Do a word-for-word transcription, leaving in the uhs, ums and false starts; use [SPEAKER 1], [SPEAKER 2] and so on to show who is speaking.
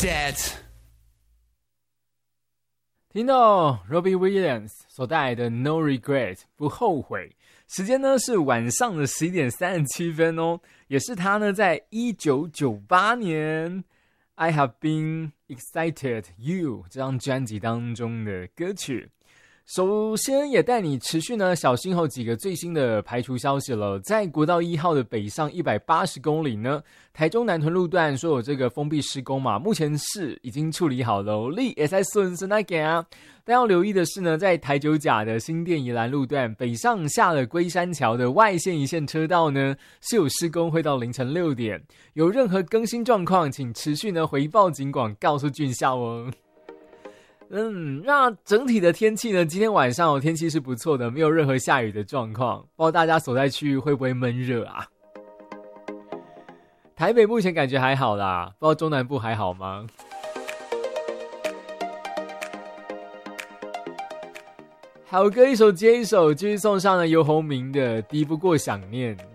[SPEAKER 1] Dead。
[SPEAKER 2] 听到 Robbie Williams 所带来的 No Regret 不后悔，时间呢是晚上的十一点三十七分哦，也是他呢在一九九八年 I Have Been Excited You 这张专辑当中的歌曲。首先也带你持续呢小心后几个最新的排除消息了。在国道一号的北上一百八十公里呢，台中南屯路段说有这个封闭施工嘛，目前是已经处理好了，你也在顺顺那给啊。但要留意的是呢，在台九甲的新店宜兰路段北上下了龟山桥的外线一线车道呢是有施工，会到凌晨六点。有任何更新状况，请持续呢回报警广告诉俊孝哦。嗯，那整体的天气呢？今天晚上、哦、天气是不错的，没有任何下雨的状况。不知道大家所在区域会不会闷热啊？台北目前感觉还好啦，不知道中南部还好吗？好歌一首接一首，继续送上了游鸿明的《敌不过想念》。